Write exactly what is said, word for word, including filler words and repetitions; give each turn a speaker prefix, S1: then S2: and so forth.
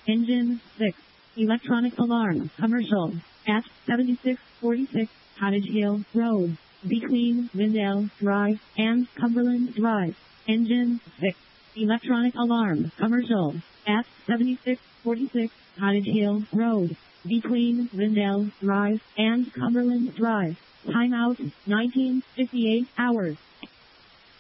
S1: Engine six. Electronic alarm. Commercial. At seventy-six forty-six Cottage Hill Road. Between Lindell Drive and Cumberland Drive. Engine six. Electronic alarm. Commercial. At seventy-six forty-six Cottage Hill Road. Between Lindell Drive and Cumberland Drive. Timeout nineteen fifty-eight hours.